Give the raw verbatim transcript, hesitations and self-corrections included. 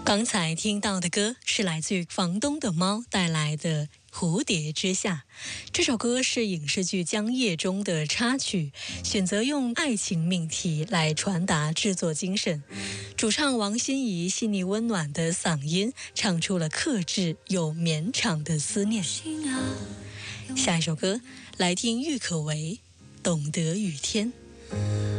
刚才听到的歌是来自于房东的猫带来的《蝴蝶之下》。这首歌是影视剧《江夜》中的插曲，选择用爱情命题来传达制作精神。主唱王心怡细腻温暖的嗓音，唱出了克制又绵长的思念。下一首歌来听郁可唯《懂得雨天》。